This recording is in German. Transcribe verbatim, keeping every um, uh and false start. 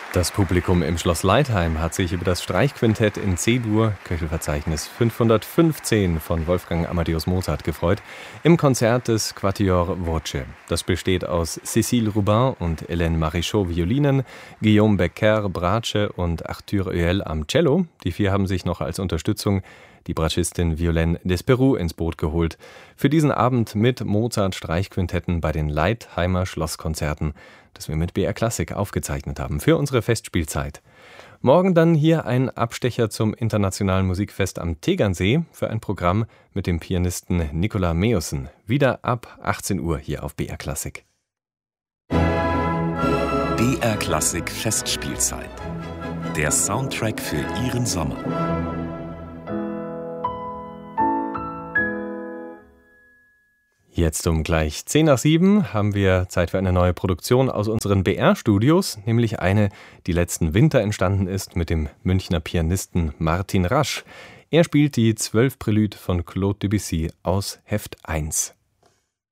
Das Publikum im Schloss Leitheim hat sich über das Streichquintett in C-Dur, Köchelverzeichnis fünfhundertfünfzehn von Wolfgang Amadeus Mozart gefreut, im Konzert des Quatuor Voce. Das besteht aus Cécile Rubin und Hélène Marichaux Violinen, Guillaume Becker Bratsche und Arthur Huel am Cello. Die vier haben sich noch als Unterstützung die Bratschistin Violaine Desperou ins Boot geholt. Für diesen Abend mit Mozart-Streichquintetten bei den Leitheimer Schlosskonzerten, das wir mit B R Klassik aufgezeichnet haben für unsere Festspielzeit. Morgen dann hier ein Abstecher zum Internationalen Musikfest am Tegernsee für ein Programm mit dem Pianisten Nicolas Meussen. Wieder ab achtzehn Uhr hier auf B R Klassik. B R Klassik Festspielzeit. Der Soundtrack für Ihren Sommer. Jetzt um gleich zehn nach sieben haben wir Zeit für eine neue Produktion aus unseren B R-Studios, nämlich eine, die letzten Winter entstanden ist mit dem Münchner Pianisten Martin Rasch. Er spielt die Zwölf Prélude von Claude Debussy aus Heft eins.